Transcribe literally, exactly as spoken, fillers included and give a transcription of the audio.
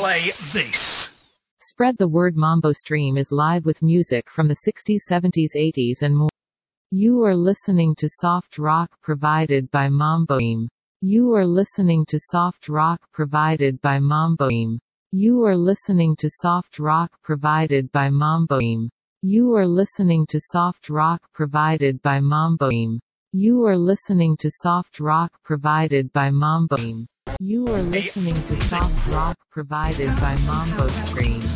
play this. Spread the word. Mambo Stream is live with music from the sixties, seventies, eighties and more. You are listening to soft rock provided by Mambo Stream. You are listening to soft rock provided by Mambo Stream. You are listening to soft rock provided by Mambo Stream. You are listening to soft rock provided by Mambo Stream. You are listening to soft rock provided by Mambo Stream. You are listening to soft rock provided by Mambo Stream.